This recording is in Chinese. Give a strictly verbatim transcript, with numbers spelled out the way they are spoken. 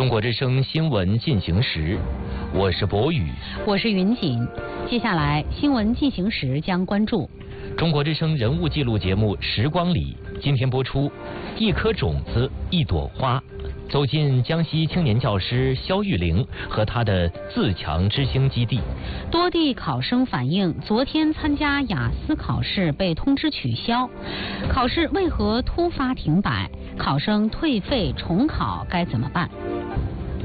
中国之声新闻进行时，我是博宇， 我是云锦。接下来新闻进行时将关注中国之声人物记录节目《时光里》，今天播出一颗种子一朵花，走进江西青年教师肖玉玲和她的自强之星基地。 多地考生反映，昨天参加雅思考试被通知取消，考试为何突发停摆？考生退费重考该怎么办？